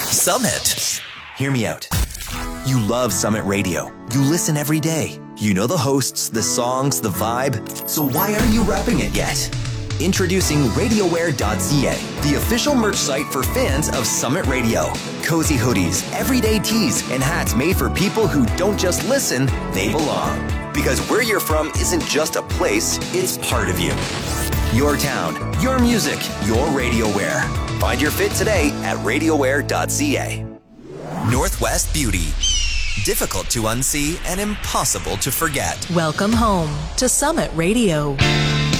Summit. Hear me out. You love Summit Radio. You listen every day. You know the hosts, the songs, the vibe. So why aren't you repping it yet? Introducing RadioWare.ca, the official merch site for fans of Summit Radio. Cozy hoodies, everyday tees, and hats made for people who don't just listen, they belong. Because where you're from isn't just a place, it's part of you. Your town, your music, your RadioWare. Find your fit today at RadioWare.ca. Northwest Beauty. Difficult to unsee and impossible to forget. Welcome home to Summit Radio.